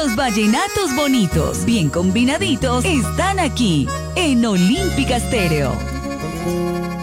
Los vallenatos bonitos, bien combinaditos, están aquí en Olímpica Estéreo.